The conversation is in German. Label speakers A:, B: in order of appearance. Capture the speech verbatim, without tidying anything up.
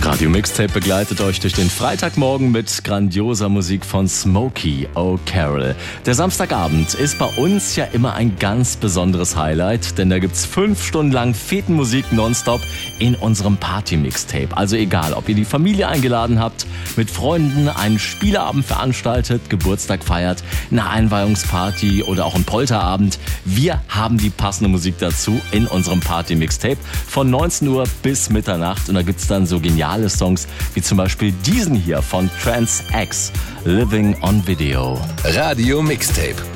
A: Radio Mixtape begleitet euch durch den Freitagmorgen mit grandioser Musik von Smokey O'Carroll. Der Samstagabend ist bei uns ja immer ein ganz besonderes Highlight, denn da gibt's fünf Stunden lang Fetenmusik nonstop in unserem Party-Mixtape. Also egal, ob ihr die Familie eingeladen habt, mit Freunden einen Spieleabend veranstaltet, Geburtstag feiert, eine Einweihungsparty oder auch einen Polterabend. Wir haben die passende Musik dazu in unserem Party-Mixtape von neunzehn Uhr bis Mitternacht. Und da gibt's dann so geniale Songs wie zum Beispiel diesen hier von Trans X, Living on Video.
B: Radio Mixtape.